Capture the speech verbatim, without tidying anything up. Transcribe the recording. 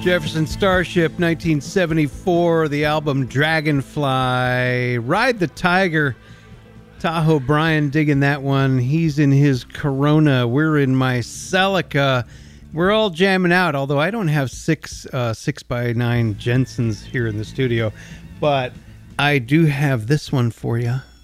Jefferson Starship, nineteen seventy-four, the album Dragonfly. Ride the Tiger. Tahoe Brian digging that one. He's in his Corona. We're in my Celica. We're all jamming out, although I don't have six uh, six by nine Jensens here in the studio. But I do have this one for you.